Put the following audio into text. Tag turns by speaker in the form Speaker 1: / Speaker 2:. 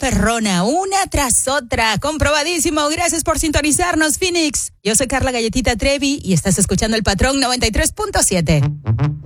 Speaker 1: perrona, una tras otra, comprobadísimo. Gracias por sintonizarnos, Phoenix. Yo soy Carla Galletita Trevi y estás escuchando El Patrón 93.7.